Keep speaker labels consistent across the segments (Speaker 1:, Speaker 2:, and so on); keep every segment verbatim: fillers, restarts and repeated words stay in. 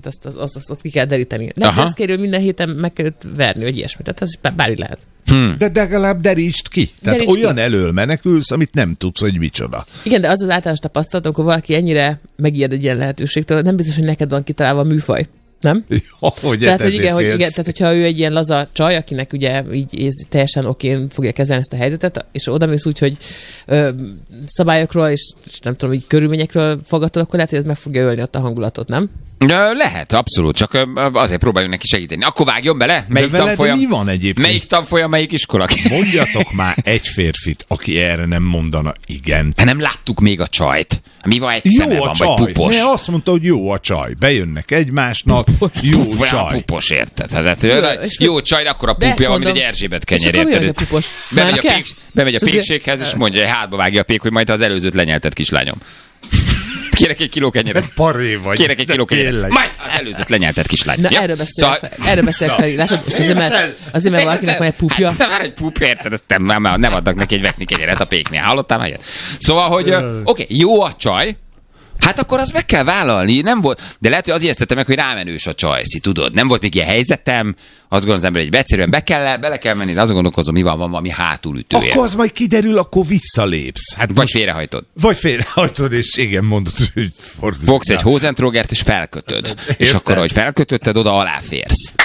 Speaker 1: Tehát azt, azt, azt, azt, azt ki kell deríteni. Lehet, azt kérő minden héten meg kell verni, hogy ilyesmi. Tehát ez bármi lehet.
Speaker 2: Hmm. De legalább derítsd ki. Tehát derítsd olyan ki. Elől menekülsz, amit nem tudsz, hogy micsoda.
Speaker 1: Igen, de az az általános tapasztalat, amikor valaki ennyire megijed egy ilyen lehetőségtől, nem biztos, hogy neked van kitalálva a műfaj. Nem?
Speaker 2: Ja, hogy
Speaker 1: tehát, hogy igen, hogy igen, tehát, hogyha ő egy ilyen laza csaj, akinek ugye így ez teljesen okén fogja kezelni ezt a helyzetet, és oda mész úgy, hogy ö, szabályokról és, és nem tudom, így körülményekről fogadod, akkor lehet, hogy ez meg fogja ölni ott a hangulatot, nem?
Speaker 3: Lehet, abszolút, csak azért próbáljunk neki segíteni. Akkor vágjon bele? Melyik
Speaker 2: de
Speaker 3: tanfolyam?
Speaker 2: Mi van egyébként?
Speaker 3: Melyik tanfolyam, melyik iskola?
Speaker 2: Mondjatok már egy férfit, aki erre nem mondana igen.
Speaker 3: Hát nem láttuk még a csajt. Mi van, egy szeme van,
Speaker 2: csaj.
Speaker 3: vagy pupos?
Speaker 2: Ne, azt mondta, hogy jó a csaj. Bejönnek egymásnak, jó
Speaker 3: Puf,
Speaker 2: csaj.
Speaker 3: Pupos, érted? Hát, jó, jó csaj, akkor a pupja van, mint egy Erzsébet kenyer, érted? Bemegy a, pék, bemegy a pékséghez, és mondja, hátba vágja a pék, hogy majd az előzőt lenyelted, kislányom. Kérek egy kiló kenyeret.
Speaker 2: Paré vagy.
Speaker 3: Kérek egy kiló kenyeret. Majd az előzőt lenyelted, kislány.
Speaker 1: Na, ja? erről beszélek. Szóval... Erről beszélek fel. Látod, most azért, mert, azért, mert valakinek van egy pupja.
Speaker 3: Hát, már egy pupja, érted? Ezt nem, nem adnak neki egy vetni kenyeret a péknél. Hallottál meg? Szóval, hogy oké, okay, jó a csaj, hát akkor azt meg kell vállalni. Nem volt, de lehet, hogy azért értettem meg, hogy rámenős a csajszi, tudod. Nem volt még ilyen helyzetem, azt gondolom az ember, hogy egyszerűen be kell, bele kell menni, de azon gondolkozom, mi van, van valami hátulütője.
Speaker 2: Akkor az majd kiderül, akkor visszalépsz. Hát
Speaker 3: vagy
Speaker 2: most...
Speaker 3: félrehajtod.
Speaker 2: Vagy félrehajtod, és igen, mondod, hogy fordítva.
Speaker 3: Fogsz egy hózentrógert, és felkötöd. Értem. És akkor, ahogy felkötötted, oda aláférsz.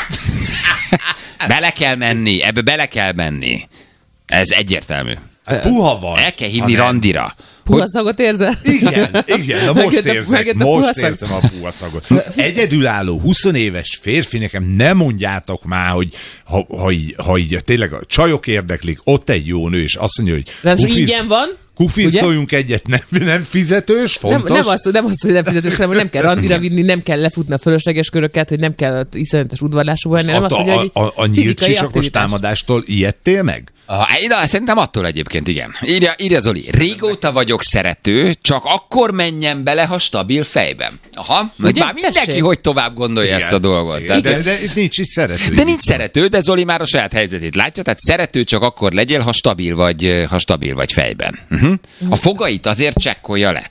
Speaker 3: Bele kell menni, ebbe bele kell menni. Ez egyértelmű.
Speaker 2: Puha van.
Speaker 3: El kell hívni randira.
Speaker 1: Puha szagot érzel?
Speaker 2: Igen, igen, na most érzem, most érzem a puha szagot. Egyedülálló, húsz éves férfi, nekem nem mondjátok már, hogy ha, ha, így, ha így tényleg a csajok érdeklik, ott egy jó nő, és azt mondja, hogy...
Speaker 1: De ez ingyen van.
Speaker 2: Kufircoljunk egyet, nem, nem fizetős, fontos.
Speaker 1: Nem, nem, azt, nem azt, hogy nem fizetős, hanem hogy nem kell randira vinni, nem kell lefutni a fölösleges köröket, hogy nem kell iszonyatos udvarlású lenni, nem azt mondja, hogy
Speaker 2: a, a, a nyílt sisakos támadástól ijedtél meg?
Speaker 3: Ah, de szerintem attól egyébként igen. Írja, írja Zoli, régóta vagyok szerető, csak akkor menjen bele, ha stabil fejben. Aha, ugye, már mindenki tessék? Hogy tovább gondolja igen, ezt a dolgot.
Speaker 2: Igen, de, de nincs is szerető.
Speaker 3: De nincs szerető, de Zoli már a saját helyzetét látja, tehát szerető csak akkor legyél, ha stabil vagy, ha stabil vagy fejben. Uh-huh. A fogait azért csekkolja le.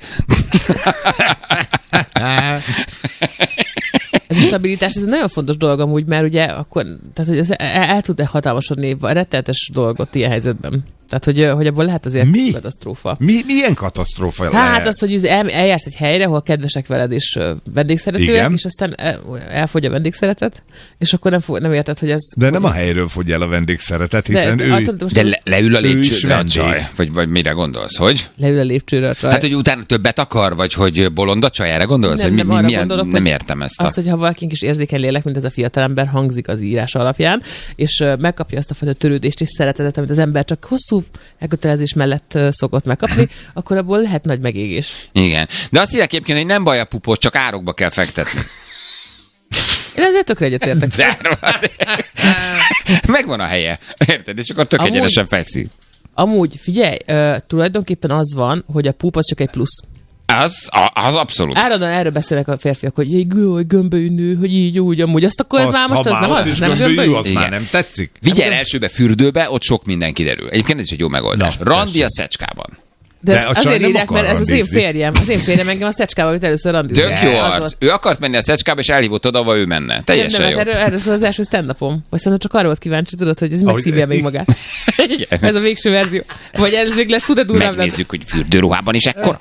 Speaker 1: Ez a stabilitás, ez egy nagyon fontos dolog amúgy, mert ugye akkor, tehát hogy ez el, el tud-e hatalmasodni rettenetes dolgot ilyen helyzetben. Tehát, hogy, hogy abból lehet azért
Speaker 2: Mi?
Speaker 1: katasztrófa.
Speaker 2: Mi? Milyen katasztrófa
Speaker 1: hát,
Speaker 2: lehet?
Speaker 1: Hát az, hogy el, eljársz egy helyre, ahol kedvesek veled és vendégszeretőek, és aztán el, elfogy a vendégszeretet, és akkor nem, fog, nem érted, hogy ez...
Speaker 2: De nem a helyről fogy el a vendégszeretet, hiszen
Speaker 1: de,
Speaker 2: ő...
Speaker 1: De,
Speaker 3: de le, leül a lépcsőre a csaj? Vagy, vagy mire gondolsz, hogy?
Speaker 1: Leül a lépcsőre a csaj.
Speaker 3: Hát, hogy utána többet akar, vagy hogy bolond a csaj, erre gondolsz?
Speaker 1: Nem,
Speaker 3: hogy
Speaker 1: nem,
Speaker 3: mi, milyen,
Speaker 1: gondolok,
Speaker 3: nem értem ezt.
Speaker 1: Az, a... hogyha valakin is érzékeny lélek, mint ez a fiatalember, hangzik az írás alapján, és megkapja azt a fajta törődést és szeretetet, amit az ember csak hosszú elkötelezés mellett szokott megkapni, akkor abból lehet nagy megégés.
Speaker 3: Igen. De azt írják egyébként, hogy nem baj a pupos, csak árokba kell fektetni.
Speaker 1: Én ezért tökre egyetértek.
Speaker 3: Megvan a helye. Érted? És akkor tök amúgy, egyenesen fekszik.
Speaker 1: Amúgy, figyelj, uh, tulajdonképpen az van, hogy a pup az csak egy plusz.
Speaker 3: Az, az abszolút.
Speaker 1: Állandóan erről beszélnek a férfiak, hogy egy gömbölyű nő, hogy így, úgy, amúgy. Azt akkor ez már most az nem az, nem gömbölyű.
Speaker 2: Az már nem tetszik.
Speaker 3: Vigyel elsőbe fürdőbe, ott sok minden kiderül. Egyébként ez is egy jó megoldás. Na, Randi a szecskában.
Speaker 1: De, De azért írják, mert ez az én férjem. Az én férjem engem a szecskába vitt először randizni.
Speaker 3: Tök jó arc. Ő akart menni a szecskába, és elhívott oda, ahol ő menne. Teljesen nem, jó.
Speaker 1: Erről, erről szól az első stand-upom. Vagy szerintem csak arról volt kíváncsi, tudod, hogy ez megszívja még magát. Igen. Ez a végső verzió. Vagy ez még lesz, tud-e durvább?
Speaker 3: Megnézzük, hogy fürdőruhában is ekkora.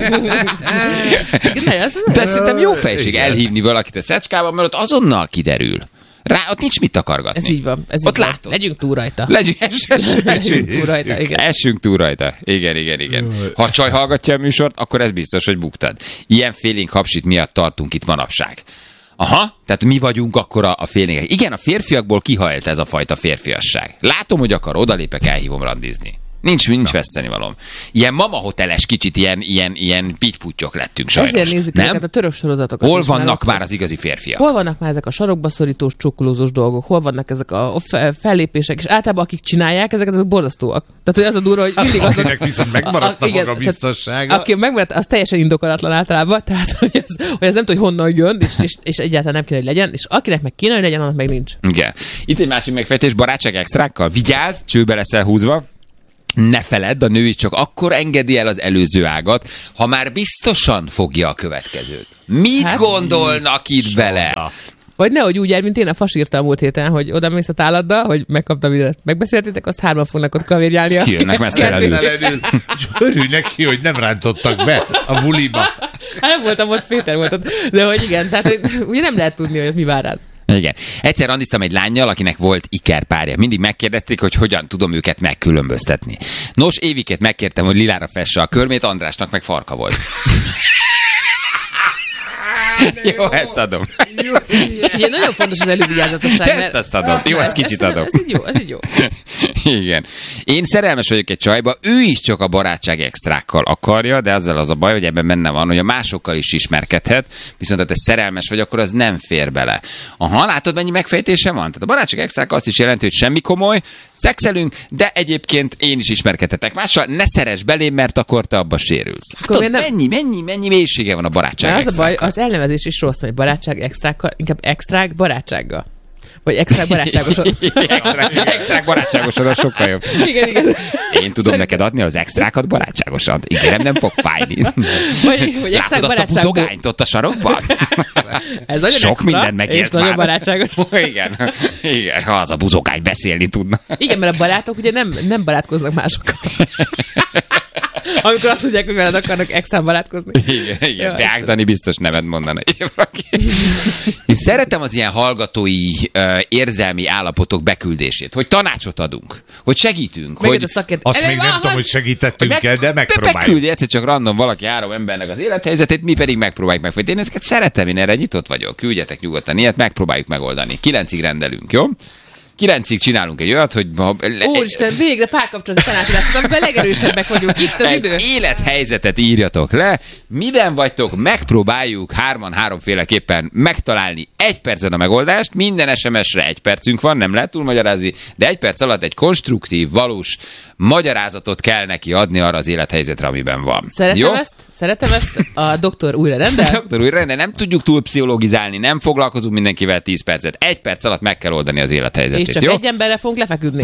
Speaker 3: De szerintem jó fejség elhívni valakit a szecskába, mert ott azonnal kiderül. Rá, ott nincs mit takargatni.
Speaker 1: Ez így van. Ez
Speaker 3: ott
Speaker 1: így
Speaker 3: látod.
Speaker 1: Legyünk túl rajta.
Speaker 3: Legyünk, essünk,
Speaker 1: essünk túl rajta, igen.
Speaker 3: Essünk túl rajta. Igen, igen, igen. Ha a csaj hallgatja a műsort, akkor ez biztos, hogy buktad. Ilyen félénk hapsit miatt tartunk itt manapság. Aha, tehát mi vagyunk akkor a, a félénkek. Igen, a férfiakból kihajlt ez a fajta férfiasság. Látom, hogy akar, odalépek, elhívom randizni. Nincs, nincs vesztenivalom. Ilyen mama hoteles kicsit, ilyen, ilyen, ilyen pittyputtyok lettünk sajnos.
Speaker 1: Ezért nézzük nem? Ezeket a török sorozatokat.
Speaker 3: Hol vannak már az igazi férfiak?
Speaker 1: Hol vannak már ezek a sarokba szorítós, csokkolózós dolgok? Hol vannak ezek a fellépések? És általában akik csinálják, ezek azok borzasztóak. Tehát, hogy az a durva, hogy mindig azok...
Speaker 2: Akinek viszont megmaradt a, a maga biztossága.
Speaker 1: Aki megmaradt, az teljesen indokolatlan általában. Tehát, hogy ez, hogy ez nem tud, hogy honnan jön, és, és, és egyáltalán nem kéne, hogy legyen. És akinek meg kéne, hogy legyen, annak meg nincs.
Speaker 3: Igen. Itt egy másik megfejtés, barátság extrákkal. Vigyázz, csőbe leszel húzva. ne feledd, a nő is csak akkor engedi el az előző ágat, ha már biztosan fogja a következőt. Mit hát, gondolnak itt bele?
Speaker 1: Vagy nehogy úgy jár, mint én a fasírta a múlt héten, hogy oda mész a táladdal, hogy megkaptam időt. Megbeszéltétek, azt hárman fognak ott kavérjálni.
Speaker 3: Kijönnek messzelenül.
Speaker 2: És örülj neki, hogy nem rántottak be a buliba.
Speaker 1: Hát nem voltam ott, Péter volt ott. De hogy igen, tehát hogy, ugye nem lehet tudni, hogy mi vár rád.
Speaker 3: Igen. Egyszer randiztam egy lánnyal, akinek volt ikerpárja. Mindig megkérdezték, hogy hogyan tudom őket megkülönböztetni. Nos, Évikét megkértem, hogy lilára fesse a körmét, Andrásnak meg farka volt. Jó, jó, ezt adom.
Speaker 1: Ugye, nagyon fontos az elővigyázatosság.
Speaker 3: Ezt azt adom. Jó, ezt kicsit
Speaker 1: ez,
Speaker 3: adom.
Speaker 1: Ez így jó, ez így jó.
Speaker 3: Igen. Én szerelmes vagyok egy csajba, ő is csak a barátság extrákkal akarja, de azzal az a baj, hogy ebben benne van, hogy a másokkal is ismerkedhet, viszont ha te szerelmes vagy, akkor az nem fér bele. Aha, látod, mennyi megfejtése van? Tehát a barátság extrák azt is jelenti, hogy semmi komoly, szexelünk, de egyébként én is ismerkedhetek mással, ne szeress belém, mert akkor te abba sérülsz. Látod, nem... mennyi, mennyi, mennyi mélysége van a barátság
Speaker 1: az
Speaker 3: extrákkal.
Speaker 1: A baj, az elnevezés is rossz, hogy barátság extrákkal, inkább extrák barátsággal. Vagy extrák barátságosan.
Speaker 3: extrák, extrák barátságosan, az sokkal jobb.
Speaker 1: Igen, igen.
Speaker 3: Én tudom Szerint... neked adni az extrákat barátságosan. Ígérem, nem fog fájni.
Speaker 1: Vagy, vagy
Speaker 3: látod azt a buzogányt ott a sarokban?
Speaker 1: Ez nagyon
Speaker 3: sok
Speaker 1: extra,
Speaker 3: mindent megért már.
Speaker 1: Nagyon barátságos.
Speaker 3: Igen, igen, ha az a buzogány beszélni tudna.
Speaker 1: Igen, mert a barátok ugye nem, nem barátkoznak másokkal. Amikor azt mondják, hogy veled akarnak extrán barátkozni.
Speaker 3: Igen, igen. De Ágdani biztos nevet mondana. Én szeretem az ilyen hallgatói uh, érzelmi állapotok beküldését, hogy tanácsot adunk, hogy segítünk. Hogy...
Speaker 1: Szakért...
Speaker 2: Azt Elő, még nem tudom, hogy segítettünk meg, el, de megpróbáljuk.
Speaker 3: Beküldi egyszer csak random valaki három embernek az élethelyzetét, mi pedig megpróbáljuk megfejteni. Én ezeket szeretem, én erre nyitott vagyok. Küldjetek nyugodtan ilyet, megpróbáljuk megoldani. Kilencig rendelünk, jó? Kilencig csinálunk egy olyat, hogy...
Speaker 1: Úristen, végre párkapcsolati tanácsodást, amiben legerősebbek vagyunk. Itt az
Speaker 3: egy
Speaker 1: idő.
Speaker 3: élethelyzetet írjatok le. Miben vagytok? Megpróbáljuk hárman háromféleképpen megtalálni egy percben a megoldást. Minden es em es-re egy percünk van, nem lehet túlmagyarázni, de egy perc alatt egy konstruktív, valós magyarázatot kell neki adni arra az élethelyzetre, amiben van.
Speaker 1: Szeretem
Speaker 3: jó?
Speaker 1: ezt, szeretem ezt. A doktor újra rendel.
Speaker 3: A doktor újra rendel, nem tudjuk túl pszichologizálni, nem foglalkozunk mindenkivel tíz percet. Egy perc alatt meg kell oldani az élethelyzetet.
Speaker 1: És csak
Speaker 3: jó?
Speaker 1: egy emberre fogunk lefeküdni.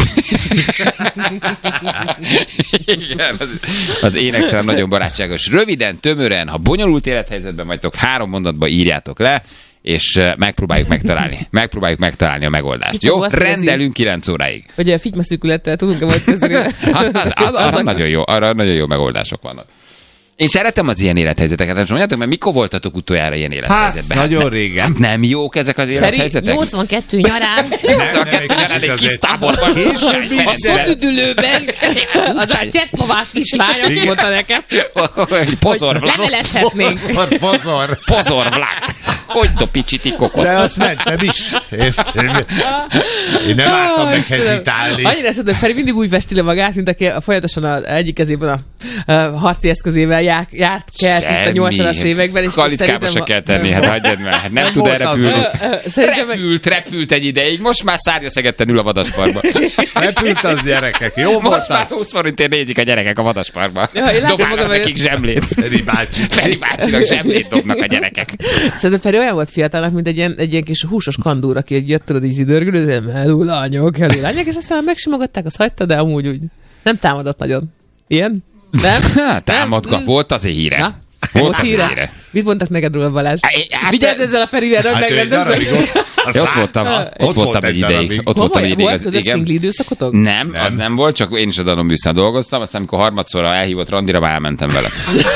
Speaker 3: Igen, az, az én extrám nagyon barátságos. Röviden, tömören, ha bonyolult élethelyzetben vagytok, három mondatba írjátok le, és megpróbáljuk megtalálni. Megpróbáljuk megtalálni a megoldást. Kicsit jó? Rendelünk kilenc óráig.
Speaker 1: Hogy a fitymaszűkülettel tudunk-e majd közülni?
Speaker 3: Arra nagyon jó, arra nagyon jó megoldások vannak. Én szeretem az ilyen élethelyzeteket, nem mondjátok, mert mikor voltatok utoljára ilyen élethelyzetben?
Speaker 2: Hát, nagyon régen.
Speaker 3: Hát nem jók ezek az élethelyzetek?
Speaker 1: nyolcvankettő nyarán.
Speaker 3: nyolcvankettő nyarán egy kis táborban.
Speaker 1: A szotüdülőben. Az a csehszlovák kislány azt mondta nekem.
Speaker 3: Pozor vlak.
Speaker 1: Levelezhetnénk.
Speaker 2: Pozor.
Speaker 3: Pozor vlak. Hogy do picsiti kokot.
Speaker 2: De azt mentem is. Én nem álltam meg hezitálni.
Speaker 1: Annyira szed, hogy Feri mindig úgy festi le magát, mint aki folyamatosan az egyik kezében a harci eszközével járt, járt kelt itt a nyolcvanas években.
Speaker 3: Kalitkába se kell tenni, hát hagyjad meg. Hát nem, nem tud erre repülni. Repült, repült egy ideig, most már szárnyaszegetten ül a vadasparkba.
Speaker 2: Repült az gyerekek, jó volt az.
Speaker 3: Most már húsz forintért nézik a gyerekek a vadasparkba.
Speaker 1: Ja,
Speaker 3: dobálnak nekik zsemlét.
Speaker 2: Feri bácsi.
Speaker 3: Feri bácsinak zsemlét dobnak a gyerekek.
Speaker 1: Szerintem Feri olyan volt fiatalnak, mint egy ilyen, egy ilyen kis húsos kandúr, aki jött tudod így idörgülő, hello lányok, hello lányok, és aztán megsimogatták, azt hagyta, de amúgy úgy nem támadott nagyon. Ilyen? Nem?
Speaker 3: Támadka. Volt azért híre. Na? Volt az híre. híre.
Speaker 1: Mit mondtak neked róla, Balázs? Vigyázz ezzel a Ferivel, hogy megrendezd.
Speaker 3: Ott voltam, ott voltam egy ideig. Ott voltam egy ideig.
Speaker 1: Volt az szingli időszakotok?
Speaker 3: Nem, az nem volt, csak én is a Danon-Bűsznál dolgoztam, aztán amikor harmadszorra elhívott randira, már elmentem vele.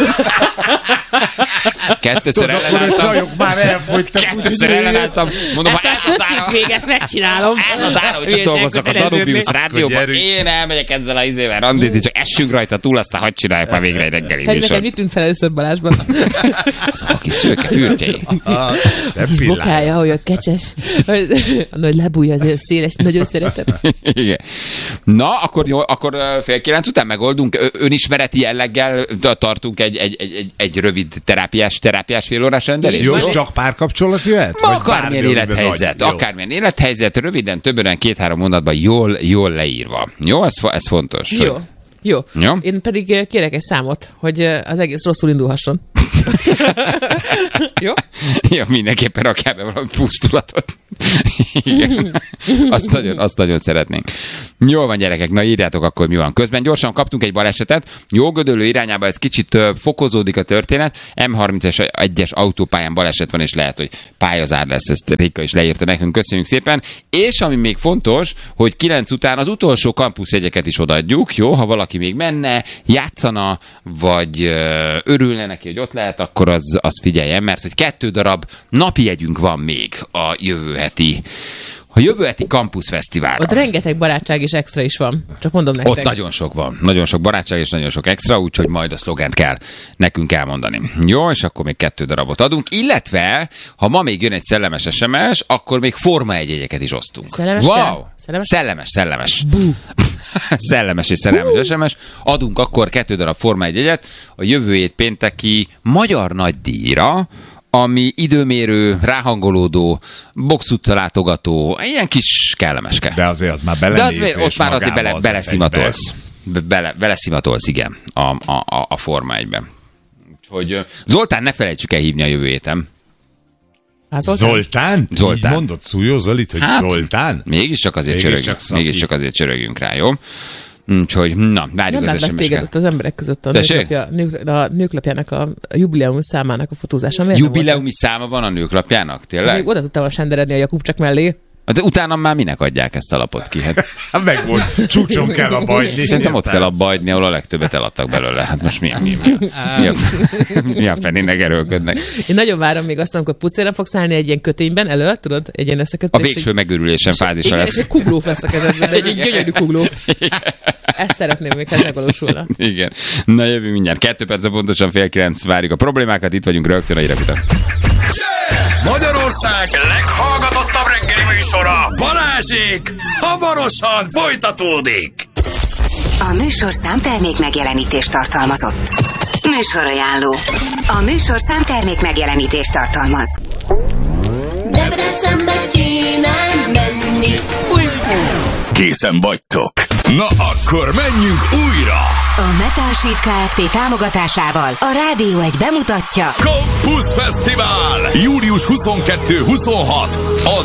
Speaker 3: Kettőször ellenálltam.
Speaker 2: már elfogytak.
Speaker 3: Kettőször ellenálltam. Mondom, ha ez az ára...
Speaker 1: véget megcsinálom.
Speaker 3: Ez az ára, hogy dolgozzak a Danon-Bűsz rádióban. Én elmegyek ezzel a izével randízni, csak essünk rajta túl, aztán hadd csináljuk már végre egy reggeli műsor.
Speaker 1: Neked mit tűnt fel először Balázsban?
Speaker 3: Azok a kis szőke fürtjei.
Speaker 1: Kis bokája, olyan kecses. A nagy lábúja azért széles, nagyon szeretem.
Speaker 3: Igen. Na, akkor, jó, akkor fél kilenc után megoldunk. Önismereti jelleggel tartunk egy, egy, egy, egy rövid terápiás, terápiás félórás rendelést.
Speaker 2: Jó, csak párkapcsolat jöhet?
Speaker 3: Akármilyen élethelyzet. Akármilyen élethelyzet, röviden, többen, két-három mondatban jól, jól leírva. Jó, ez, ez fontos.
Speaker 1: Jó.
Speaker 3: Hogy...
Speaker 1: Jó.
Speaker 3: Ja?
Speaker 1: Én pedig kérek egy számot, hogy az egész rosszul indulhasson. Jó?
Speaker 3: Ja, mindenképpen rakjál be valami pusztulatot. Igen. Azt nagyon, azt nagyon szeretnénk. Jól van, gyerekek, na írjátok akkor, mi van. Közben gyorsan kaptunk egy balesetet, Jógödöllő irányába ez kicsit uh, fokozódik a történet, em harmincas autópályán baleset van, és lehet, hogy pályazár lesz, ezt Réka is leírta nekünk, köszönjük szépen. És ami még fontos, hogy kilenc után az utolsó kampuszjegyeket is odaadjuk, jó? Ha valaki még menne, játszana, vagy uh, örülne neki, hogy ott lehet, akkor az, az figyeljen, mert hogy kettő darab napi jegyünk van még a jövő heti a jövő heti Campus Fesztiválra.
Speaker 1: Ott rengeteg barátság és extra is van. Csak mondom nektek.
Speaker 3: Ott nagyon sok van. Nagyon sok barátság és nagyon sok extra, úgyhogy majd a szlogent kell nekünk elmondani. Jó, és akkor még kettő darabot adunk. Illetve, ha ma még jön egy szellemes es em es, akkor még Forma egy jegyeket is osztunk.
Speaker 1: Szellemes?
Speaker 3: Wow!
Speaker 1: Szellemes?
Speaker 3: Szellemes, szellemes. Szellemes és szerelmes es em es. Adunk akkor kettő darab Forma egy jegyet a jövő hét pénteki magyar nagydíjra, ami időmérő, ráhangolódó, box utca látogató, ilyen kis kellemeske.
Speaker 2: De azért az már belenézés.
Speaker 3: De az, ott már azért bele, beleszimatolsz. Bele, beleszimatolsz, igen, a, a, a Forma egyben. Úgyhogy Zoltán, ne felejtsük el hívni a jövő héten.
Speaker 2: Hát Zoltán? Zoltán?
Speaker 3: Zoltán.
Speaker 2: Így mondod Szújó Zolit, hogy hát, Zoltán?
Speaker 3: Mégiscsak azért, mégis csörögjünk, csak mégiscsak azért csörögjünk rá, jó? Úgyhogy, na, várjuk
Speaker 1: nem
Speaker 3: az es em es-ket.
Speaker 1: téged ott az emberek között a, nőklapja, nők, a nőklapjának a, a jubileumi számának a fotózása. Miért
Speaker 3: jubileumi száma van a nőklapjának? Tényleg?
Speaker 1: Még oda tudtam senderedni a Jakubcsak mellé.
Speaker 3: De utána már minek adják ezt a lapot ki? Hát...
Speaker 2: Meg volt, csúcson kell abba hagyni.
Speaker 3: Szerintem ott kell abba hagyni, ahol a legtöbbet eladtak belőle. Hát most mi a, mi, mi, a, mi, a, mi a fenének erőlködnek?
Speaker 1: Én nagyon várom még azt, amikor pucéra fogsz állni egy ilyen kötényben elő, tudod? Egy ilyen összekötés.
Speaker 3: A végső megőrülésen fázisa lesz.
Speaker 1: Egy kuglóf lesz a kezedben, egy gyönyörű kuglóf. Ezt szeretném, még ez megvalósulna.
Speaker 3: Igen. Na jövő mindjárt. Kettő perc, pontosan fél kilenc, várjuk a problémákat. Itt vagyunk rögtön a hírek.
Speaker 4: Magyarország leghallgatottabb reggeli műsora, Balázsék, hamarosan folytatódik.
Speaker 5: A műsor számtermék megjelenítést tartalmazott. Műsorajánló. A műsor számtermék megjelenítést tartalmaz.
Speaker 6: Debrecenbe kéne menni.
Speaker 4: Készen vagytok? Na akkor menjünk újra!
Speaker 5: A Metal Sheet Kft. Támogatásával a Rádió egy bemutatja
Speaker 4: Campus Fesztivál! július huszonkettő huszonhat a